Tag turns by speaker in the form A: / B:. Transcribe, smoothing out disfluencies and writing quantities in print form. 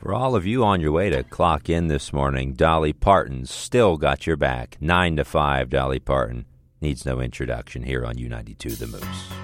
A: For all of you on your way to clock in this morning, Dolly Parton's still got your back. 9 to 5, Dolly Parton needs no introduction here on U92 The Moose.